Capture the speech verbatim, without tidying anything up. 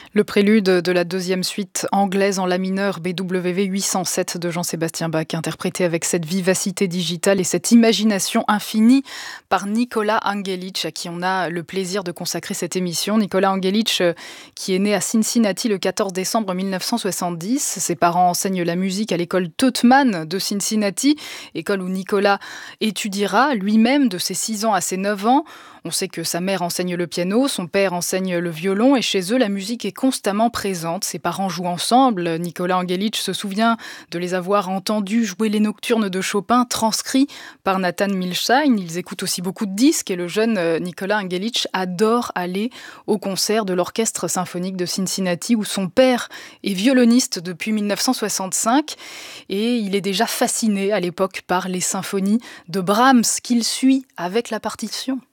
Le prélude de la deuxième suite anglaise en la mineur B W V huit cent sept de Jean-Sébastien Bach, interprété avec cette vivacité digitale et cette imagination infinie par Nicolas Angelic, à qui on a le plaisir de consacrer cette émission. Nicolas Angelic, euh, qui est né à Cincinnati le quatorze décembre mille neuf cent soixante-dix. Ses parents enseignent la musique à l'école Totman de Cincinnati, école où Nicolas étudiera lui-même de ses six ans à ses neuf ans. On sait que sa mère enseigne le piano, son père enseigne le violon et chez eux, la musique est constamment présente. Ses parents jouent ensemble. Nicolas Angelic se souvient de les avoir entendus jouer les nocturnes de Chopin transcrits par Nathan Milstein. Ils écoutent aussi beaucoup de disques et le jeune Nicolas Angelic adore aller au concert de l'Orchestre symphonique de Cincinnati où son père est violoniste depuis mille neuf cent soixante-cinq et il est déjà fasciné à l'époque par les symphonies de Brahms qu'il suit avec la partition.